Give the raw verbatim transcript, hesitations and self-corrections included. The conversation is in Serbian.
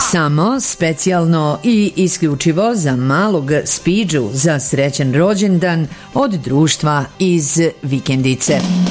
Samo specijalno i isključivo za malog Spidžu za srećan rođendan od društva iz Vikendice.